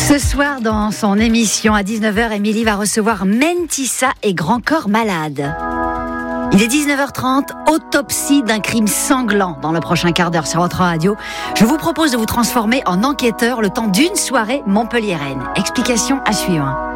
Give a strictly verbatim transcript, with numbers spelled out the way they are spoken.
Ce soir, dans son émission à dix-neuf heures, Émilie va recevoir Mentissa et Grand Corps Malade. Il est dix-neuf heures trente, autopsie d'un crime sanglant dans le prochain quart d'heure sur votre radio. Je vous propose de vous transformer en enquêteur le temps d'une soirée montpelliéraine. Explication à suivre.